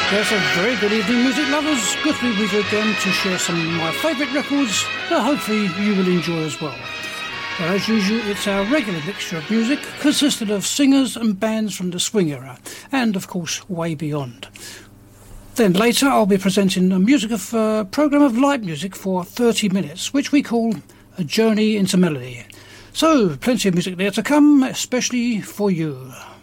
Yes, a very good evening, music lovers. Good to be with you again to share some of my favourite records that hopefully you will enjoy as well. Well, as usual, it's our regular mixture of music, consisted of singers and bands from the swing era, and of course, way beyond. Then later, I'll be presenting a programme of light music for 30 minutes, which we call A Journey into Melody. So, plenty of music there to come, especially for you.